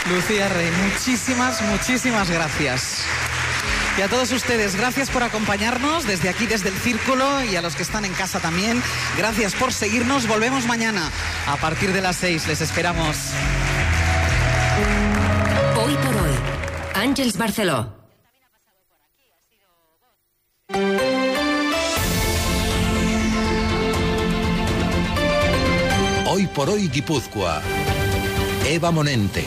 Lucía Rey, muchísimas gracias. Y a todos ustedes, gracias por acompañarnos desde aquí, desde el Círculo, y a los que están en casa también, gracias por seguirnos. Volvemos mañana a partir de las 6. Les esperamos. Hoy por hoy, Àngels Barceló. Hoy por hoy Guipúzcoa. Eva Monente.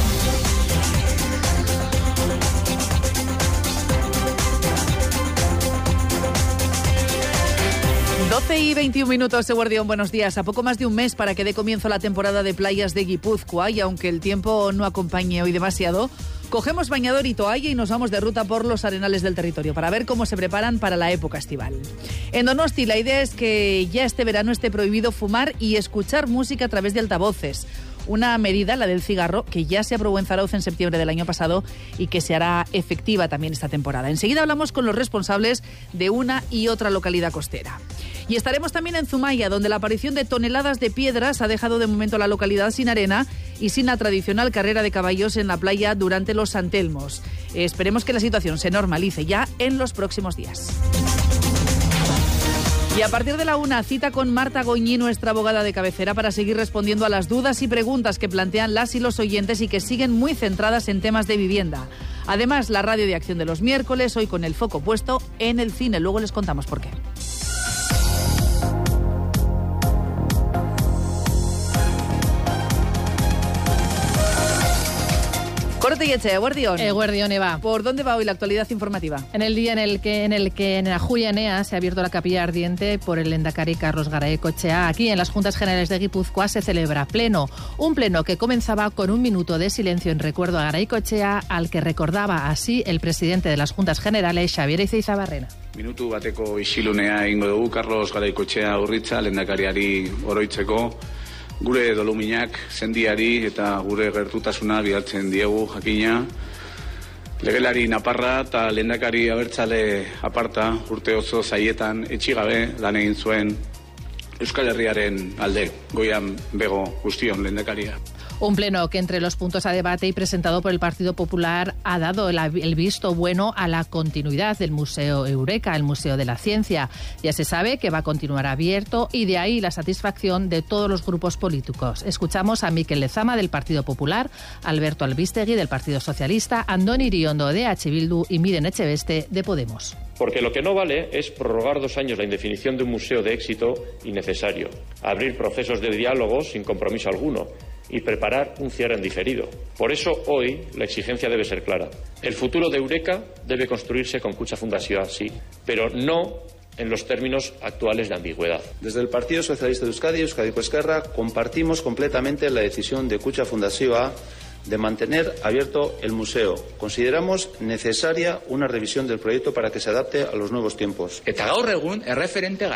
Y 21 minutos, Eguardión, buenos días. A poco más de un mes para que dé comienzo la temporada de playas de Guipúzcoa, y aunque el tiempo no acompañe hoy demasiado, cogemos bañador y toalla y nos vamos de ruta por los arenales del territorio para ver cómo se preparan para la época estival. En Donosti, la idea es que ya este verano esté prohibido fumar y escuchar música a través de altavoces. Una medida, la del cigarro, que ya se aprobó en Zarauz en septiembre del año pasado y que se hará efectiva también esta temporada. Enseguida hablamos con los responsables de una y otra localidad costera. Y estaremos también en Zumaya, donde la aparición de toneladas de piedras ha dejado de momento la localidad sin arena y sin la tradicional carrera de caballos en la playa durante los San Telmos. Esperemos que la situación se normalice ya en los próximos días. Y a partir de la 1, cita con Marta Goñi, nuestra abogada de cabecera, para seguir respondiendo a las dudas y preguntas que plantean las y los oyentes y que siguen muy centradas en temas de vivienda. Además, la radio de acción de los miércoles, hoy con el foco puesto en el cine. Luego les contamos por qué. Corte y eche, Eguardión. Eguardión, Eva. ¿Por dónde va hoy la actualidad informativa? En el día en el que en Ajuya Enea se ha abierto la capilla ardiente por el lehendakari Carlos Garaikoetxea. Aquí en las Juntas Generales de Guipúzcoa se celebra pleno. Un pleno que comenzaba con un minuto de silencio en recuerdo a Garaikoetxea, al que recordaba así el presidente de las Juntas Generales, Xabier Izeizabarrena. Minutu bateko isilunea egingo dugu Carlos Garaikoetxea Urritza lehendakariari oroitzeko. Gure doluminak sendiari eta gure gertutasuna bidaltzen diegu jakina. Legelari naparra eta lehendakari abertzale aparta urte oso zaietan etxigabe lan egin zuen Euskal Herriaren alde. Goian bego guztion lehendakaria. Un pleno que entre los puntos a debate y presentado por el Partido Popular ha dado el visto bueno a la continuidad del Museo Eureka, el Museo de la Ciencia. Ya se sabe que va a continuar abierto y de ahí la satisfacción de todos los grupos políticos. Escuchamos a Mikel Lezama del Partido Popular, Alberto Albistegui del Partido Socialista, Andoni Iriondo de H. Bildu y Miren Echeveste de Podemos. Porque lo que no vale es prorrogar 2 años la indefinición de un museo de éxito innecesario, abrir procesos de diálogo sin compromiso alguno y preparar un cierre en diferido. Por eso hoy la exigencia debe ser clara. El futuro de Eureka debe construirse con Kutxa Fundazioa, sí, pero no en los términos actuales de ambigüedad. Desde el Partido Socialista de Euskadi, Euskadiko Ezkerra, compartimos completamente la decisión de Kutxa Fundazioa de mantener abierto el museo. Consideramos necesaria una revisión del proyecto para que se adapte a los nuevos tiempos. Eta gaur egun erreferente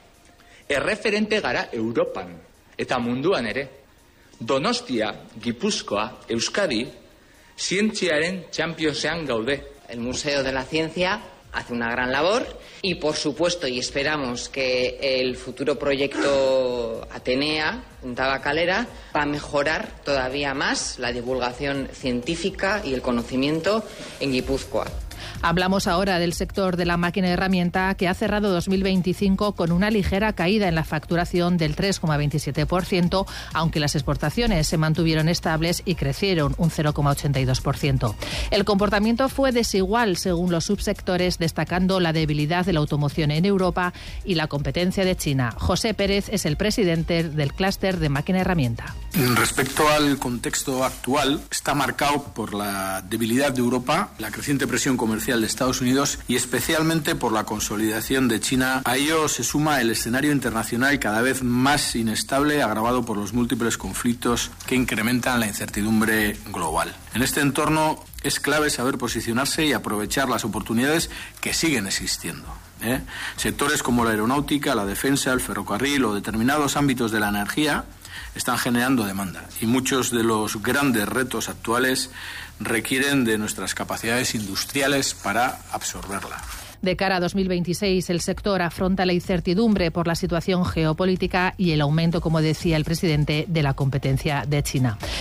gara Europan eta munduan ere. Donostia, Gipuzkoa, Euskadi, zientziaren championsean gaude. El Museo de la Ciencia hace una gran labor y, por supuesto, y esperamos que el futuro proyecto Atenea, en Tabakalera, va a mejorar todavía más la divulgación científica y el conocimiento en Guipúzcoa. Hablamos ahora del sector de la máquina de herramienta, que ha cerrado 2025 con una ligera caída en la facturación del 3,27%, aunque las exportaciones se mantuvieron estables y crecieron un 0,82%. El comportamiento fue desigual según los subsectores, destacando la debilidad de la automoción en Europa y la competencia de China. José Pérez es el presidente del clúster de máquina de herramienta. Respecto al contexto actual, está marcado por la debilidad de Europa, la creciente presión comercial de Estados Unidos y especialmente por la consolidación de China. A ello se suma el escenario internacional cada vez más inestable, agravado por los múltiples conflictos que incrementan la incertidumbre global. En este entorno es clave saber posicionarse y aprovechar las oportunidades que siguen existiendo. Sectores como la aeronáutica, la defensa, el ferrocarril o determinados ámbitos de la energía están generando demanda y muchos de los grandes retos actuales requieren de nuestras capacidades industriales para absorberla. De cara a 2026, el sector afronta la incertidumbre por la situación geopolítica y el aumento, como decía el presidente, de la competencia de China.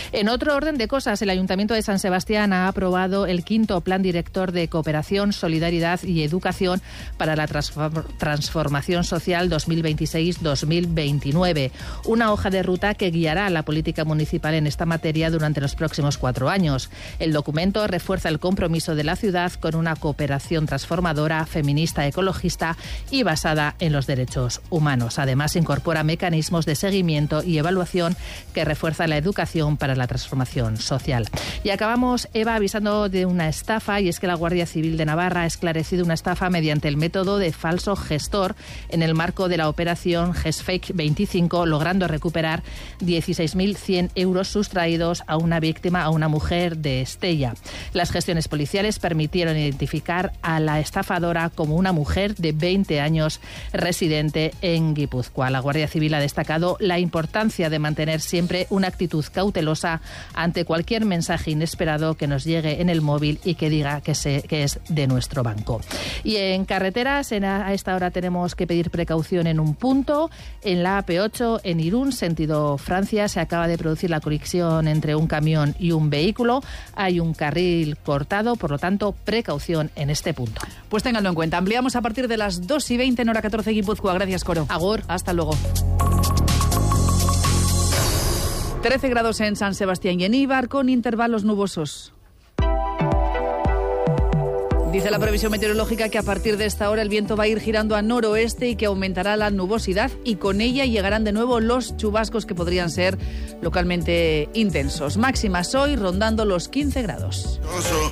En otro orden de cosas, el Ayuntamiento de San Sebastián ha aprobado el 5º Plan Director de Cooperación, Solidaridad y Educación para la Transformación Social 2026-2029. Una hoja de ruta que guiará la política municipal en esta materia durante los próximos 4 años. El documento refuerza el compromiso de la ciudad con una cooperación transformadora, feminista, ecologista y basada en los derechos humanos. Además, incorpora mecanismos de seguimiento y evaluación que refuerza la educación para la transformación social. Y acabamos, Eva, avisando de una estafa, y es que la Guardia Civil de Navarra ha esclarecido una estafa mediante el método de falso gestor en el marco de la operación GESFAKE 25, logrando recuperar 16.100 euros sustraídos a una víctima, a una mujer de Estella. Las gestiones policiales permitieron identificar a la estafadora como una mujer de 20 años residente en Guipúzcoa. La Guardia Civil ha destacado la importancia de mantener siempre una actitud cautelosa ante cualquier mensaje inesperado que nos llegue en el móvil y que diga que es de nuestro banco. Y en carreteras, a esta hora tenemos que pedir precaución en un punto. En la AP8, en Irún, sentido Francia, se acaba de producir la colisión entre un camión y un vehículo. Hay un carril cortado, por lo tanto, precaución en este punto. Pues ténganlo en cuenta. Ampliamos a partir de las 2:20 en hora 14 Guipúzcoa. Gracias, Coro. Agur. Hasta luego. 13 grados en San Sebastián y en Eibar, con intervalos nubosos. Dice la previsión meteorológica que a partir de esta hora el viento va a ir girando a noroeste y que aumentará la nubosidad, y con ella llegarán de nuevo los chubascos que podrían ser localmente intensos. Máximas hoy rondando los 15 grados.